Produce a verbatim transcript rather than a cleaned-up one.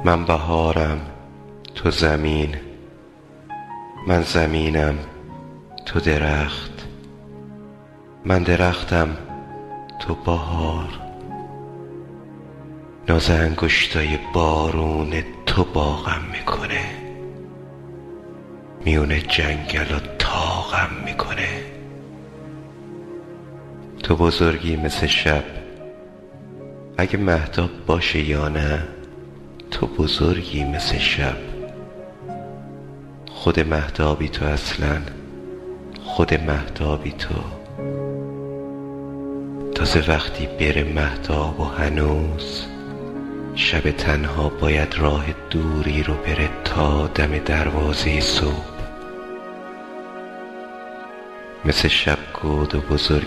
من بهارم تو زمین، من زمینم تو درخت، من درختم تو بهار. ناز انگشتای بارون تو باغم میکنه، میونه جنگل و تاغم میکنه. تو بزرگی مثل شب، اگه مهتاب باشه یا نه، تو بزرگی مثل شب. خود مهتابی تو اصلا، خود مهتابی تو. تازه وقتی بره مهتاب و هنوز شب تنها باید راه دوری رو بره تا دم دروازه صبح. مثل شب گود و بزرگ